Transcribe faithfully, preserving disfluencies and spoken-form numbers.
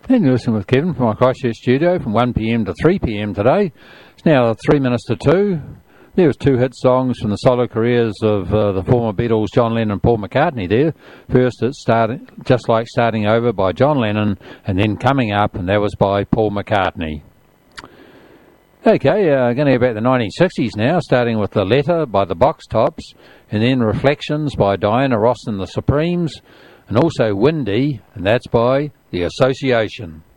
And you're listening with Kevin from my Christchurch studio from one p m to three p m today. It's now three minutes to two. There was two hit songs from the solo careers of uh, the former Beatles, John Lennon and Paul McCartney there. First, it's started, Just Like Starting Over by John Lennon, and then Coming Up, and that was by Paul McCartney. Okay, uh, going to go back to the nineteen sixties now, starting with The Letter by the Box Tops, and then Reflections by Diana Ross and the Supremes, and also Windy, and that's by The Association.